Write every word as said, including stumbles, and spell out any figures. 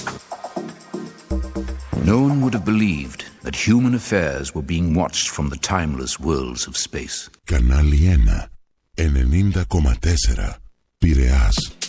No one would have believed that human affairs were being watched from the timeless worlds of space. Κανάλι ένα, ενενήντα κόμμα τέσσερα, Πειραιάς.